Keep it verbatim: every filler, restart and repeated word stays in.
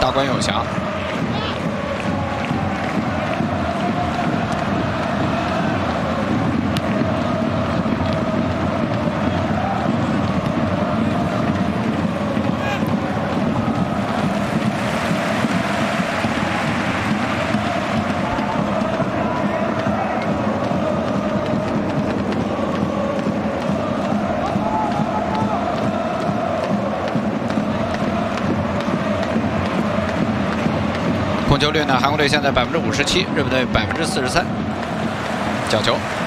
发关有翔。 控球率呢？韩国队现在百分之五十七，日本队百分之四十三。角球。